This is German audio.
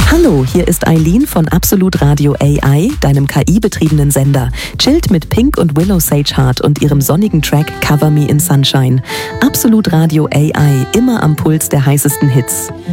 Hallo, hier ist Eileen von Absolut Radio AI, deinem KI-betriebenen Sender. Chillt mit Pink und Willow Sageheart und ihrem sonnigen Track Cover Me in Sunshine. Absolut Radio AI, immer am Puls der heißesten Hits.